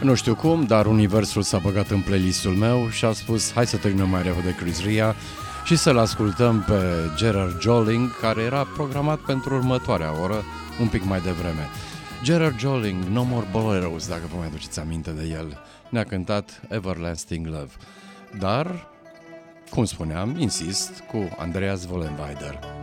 Nu știu cum, dar universul s-a băgat în playlistul meu și a spus hai să terminăm mai repede Chris Ria și să-l ascultăm pe Gerard Joling, care era programat pentru următoarea oră, un pic mai devreme. Gerard Joling, No More Boleros, dacă vă mai aduceți aminte de el, ne-a cântat Everlasting Love. Dar, cum spuneam, insist, cu Andreas Vollenweider.